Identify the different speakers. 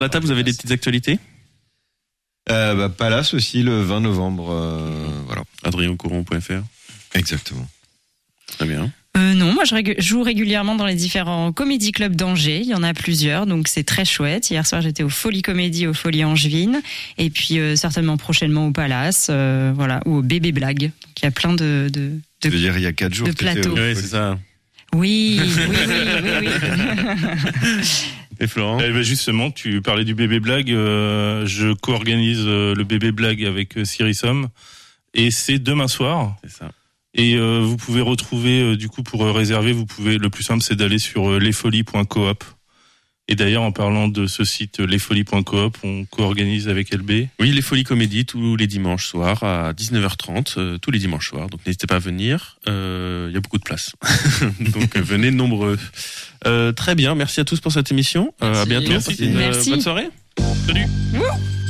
Speaker 1: La table, vous avez des petites actualités?
Speaker 2: Palace aussi le 20 novembre. Voilà.
Speaker 1: AdrienCouron.fr.
Speaker 2: Exactement.
Speaker 1: Très bien.
Speaker 3: Non, moi je joue régulièrement dans les différents comédie clubs d'Angers. Il y en a plusieurs, donc c'est très chouette. Hier soir, j'étais au Folie Comédie, au Folie Angevine, et puis certainement prochainement au Palace, voilà, ou au Bébé Blague. Donc il y a plein de.
Speaker 2: Tu veux dire il y a 4 jours
Speaker 3: de plateaux.
Speaker 1: Oui, c'est ça.
Speaker 3: Oui.
Speaker 1: Et Florent?
Speaker 4: Justement, tu parlais du Bébé Blague. Je co-organise le Bébé Blague avec Cyrisom, et c'est demain soir.
Speaker 1: C'est ça.
Speaker 4: Et vous pouvez retrouver, du coup, pour réserver, le plus simple, c'est d'aller sur lesfolies.coop. Et d'ailleurs, en parlant de ce site, lesfolies.coop, on co-organise avec LB.
Speaker 1: Oui, les Folies Comédie tous les dimanches soirs à 19h30, tous les dimanches soirs. Donc n'hésitez pas à venir, il y a beaucoup de place. Donc venez nombreux. Très bien, merci à tous pour cette émission. À bientôt.
Speaker 3: Merci.
Speaker 1: Bonne soirée.
Speaker 4: Salut.
Speaker 3: Wouh.